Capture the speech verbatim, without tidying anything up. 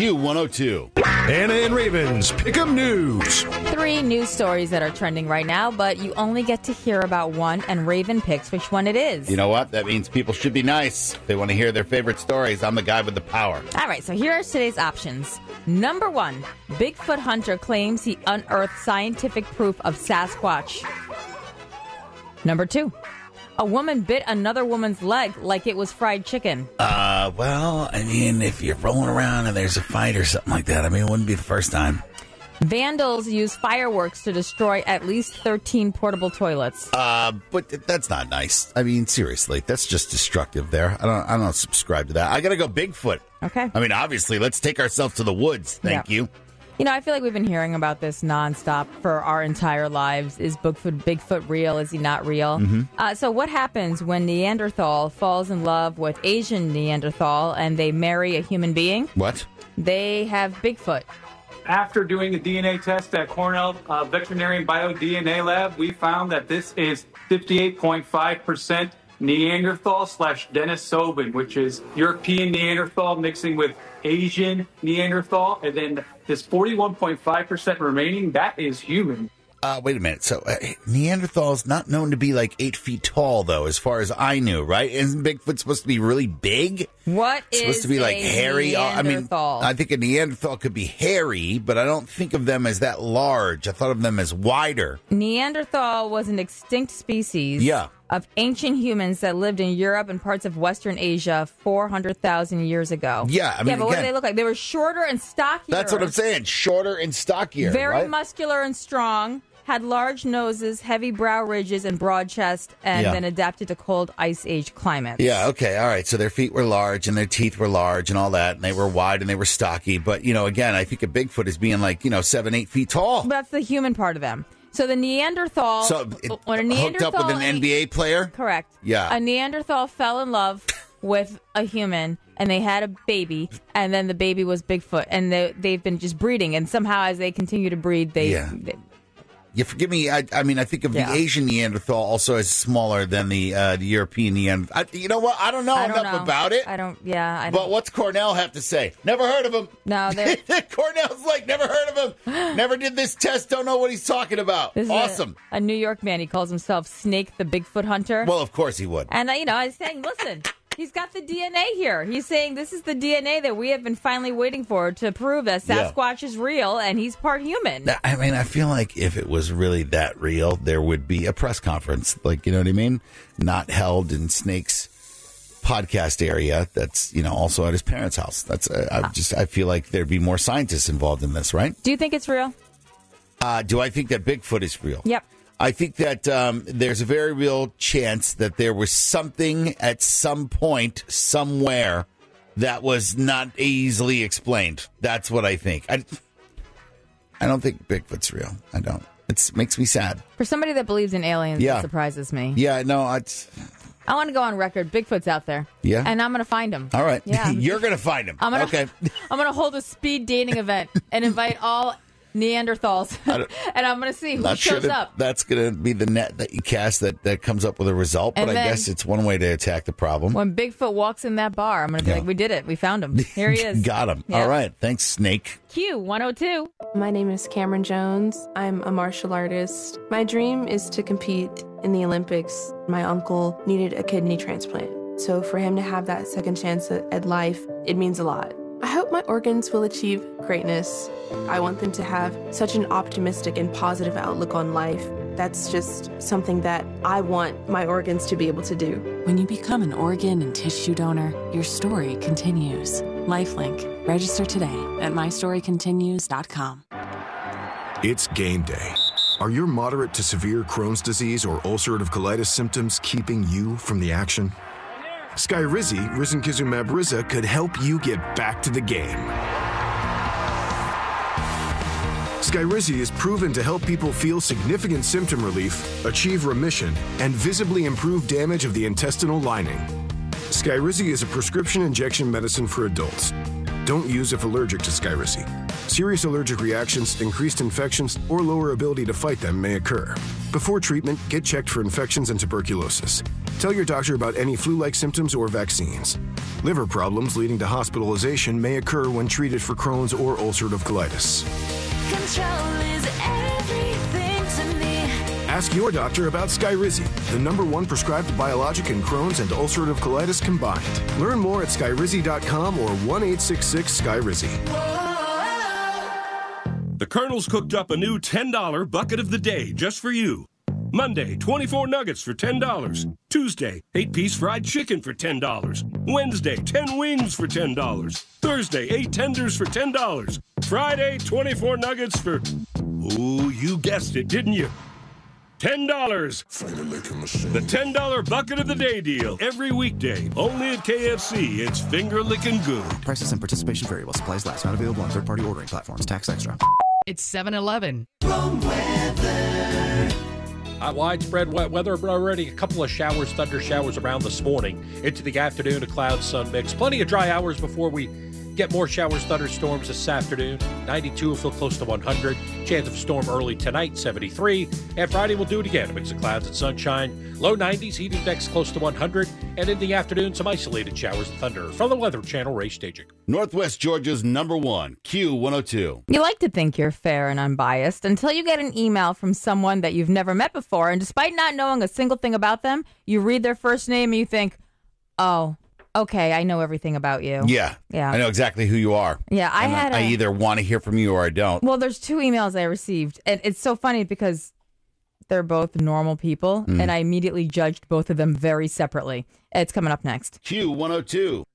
Q one oh two. Anna and Raven's Pick'em News. Three news stories that are trending right now, but you only get to hear about one, and Raven picks which one it is. You know what? That means people should be nice. If they want to hear their favorite stories, I'm the guy with the power. All right, so here are today's options. Number one, Bigfoot hunter claims he unearthed scientific proof of Sasquatch. Number two, a woman bit another woman's leg like it was fried chicken. Uh, well, I mean, if you're rolling around and there's a fight or something like that, I mean, it wouldn't be the first time. Vandals use fireworks to destroy at least thirteen portable toilets. Uh, but that's not nice. I mean, seriously, that's just destructive there. I don't I don't subscribe to that. I got to go Bigfoot. Okay. I mean, obviously, let's take ourselves to the woods. Thank Yeah. you. You know, I feel like we've been hearing about this nonstop for our entire lives. Is Bigfoot, Bigfoot real? Is he not real? Mm-hmm. Uh, so what happens when Neanderthal falls in love with Asian Neanderthal and they marry a human being? What? They have Bigfoot. After doing the D N A test at Cornell uh, Veterinary and Bio D N A Lab, we found that this is fifty-eight point five percent Neanderthal slash Denisovan, which is European Neanderthal mixing with Asian Neanderthal. And then this forty-one point five percent remaining, that is human. Uh, wait a minute. So uh, Neanderthal is not known to be like eight feet tall, though, as far as I knew, right? Isn't Bigfoot supposed to be really big? What It's is supposed to be like a hairy? I mean, Neanderthal? I think a Neanderthal could be hairy, but I don't think of them as that large. I thought of them as wider. Neanderthal was an extinct species Yeah. of ancient humans that lived in Europe and parts of Western Asia four hundred thousand years ago. Yeah, I mean, yeah, but what again- did they look like? They were shorter and stockier. That's what I'm saying. Shorter and stockier. Very right? muscular and strong, had large noses, heavy brow ridges, and broad chest, and Yeah. then adapted to cold Ice Age climates. Yeah, okay, all right. So their feet were large and their teeth were large and all that, and they were wide and they were stocky. But, you know, again, I think a Bigfoot is being like, you know, seven, eight feet tall. But that's the human part of them. So the Neanderthal... So it, when a hooked Neanderthal up with an N B A player? Correct. Yeah. A Neanderthal fell in love with a human, and they had a baby, and then the baby was Bigfoot, and they, they've been just breeding, and somehow as they continue to breed, they... Yeah. they You forgive me. I, I mean, I think of Yeah. the Asian Neanderthal also as smaller than the uh, the European Neanderthal. I, you know what? I don't know I don't enough know. about it. I don't... Yeah, I don't... But what's Cornell have to say? Never heard of him. No, they're... Cornell's like, never heard of him. Never did this test. Don't know what he's talking about. This is Awesome. A, a New York man. He calls himself Snake the Bigfoot Hunter. Well, of course he would. And, uh, you know, I was saying, listen, he's got the D N A here. He's saying this is the D N A that we have been finally waiting for to prove that Yeah. Sasquatch is real and he's part human. I mean, I feel like if it was really that real, there would be a press conference. Like, you know what I mean? Not held in Snake's podcast area. That's, you know, also at his parents' house. That's, uh, I just, I feel like thered be more scientists involved in this, right? Do you think it's real? Uh, do I think that Bigfoot is real? Yep. I think that um, there's a very real chance that there was something at some point, somewhere, that was not easily explained. That's what I think. I, I don't think Bigfoot's real. I don't. It makes me sad. For somebody that believes in aliens, Yeah. it surprises me. Yeah, no, it's... I want to go on record. Bigfoot's out there. Yeah? And I'm going to find him. All right. Yeah. You're going to find him. I'm gonna, Okay. I'm going to hold a speed dating event and invite all Neanderthals. And I'm going to see who Not sure shows that up. that's going to be the net that you cast that, that comes up with a result, but And I then- guess it's one way to attack the problem. When Bigfoot walks in that bar, I'm going to be Yeah. like, we did it. We found him. Here he is. Got him. Yeah. All right. Thanks, Snake. Q one oh two. My name is Cameron Jones. I'm a martial artist. My dream is to compete in the Olympics. My uncle needed a kidney transplant. So for him to have that second chance at, at life, it means a lot. I hope my organs will achieve greatness. I want them to have such an optimistic and positive outlook on life. That's just something that I want my organs to be able to do. When you become an organ and tissue donor, your story continues. Lifelink. Register today at my story continues dot com. It's game day. Are your moderate to severe Crohn's disease or ulcerative colitis symptoms keeping you from the action? Skyrizi, risankizumab Riza, could help you get back to the game. Skyrizi is proven to help people feel significant symptom relief, achieve remission, and visibly improve damage of the intestinal lining. Skyrizi is a prescription injection medicine for adults. Don't use if allergic to Skyrizi. Serious allergic reactions, increased infections, or lower ability to fight them may occur. Before treatment, get checked for infections and tuberculosis. Tell your doctor about any flu-like symptoms or vaccines. Liver problems leading to hospitalization may occur when treated for Crohn's or ulcerative colitis. Control is everything to me. Ask your doctor about Skyrizi, the number one prescribed biologic in Crohn's and ulcerative colitis combined. Learn more at skyrizi dot com or one eight six six Skyrizi. The Colonel's cooked up a new ten dollar bucket of the day just for you. Monday, twenty-four nuggets for ten dollars. Tuesday, eight-piece fried chicken for ten dollars. Wednesday, ten wings for ten dollars. Thursday, eight tenders for ten dollars. Friday, twenty-four nuggets for... Ooh, you guessed it, didn't you? ten dollars. The ten dollar bucket of the day deal. Every weekday. Only at K F C. It's finger-licking good. Prices and participation vary while supplies last. Not available on third-party ordering platforms. Tax extra. It's seven eleven. Uh, widespread wet weather, but already a couple of showers, thunder showers around this morning. Into the afternoon, a cloud-sun mix. Plenty of dry hours before we get more showers, thunderstorms this afternoon. ninety-two will feel close to one hundred. Chance of a storm early tonight, seventy-three. And Friday we'll do it again. A mix of clouds and sunshine. Low nineties, heat index close to one hundred. And in the afternoon, some isolated showers and thunder. From the Weather Channel, Ray Staging. Northwest Georgia's number one, Q one oh two. You like to think you're fair and unbiased until you get an email from someone that you've never met before, and despite not knowing a single thing about them, you read their first name and you think, oh, okay, I know everything about you. Yeah. Yeah. I know exactly who you are. Yeah, I And had I a- either want to hear from you or I don't. Well, there's two emails I received, and it's so funny because they're both normal people, Mm. and I immediately judged both of them very separately. It's coming up next. Q one oh two.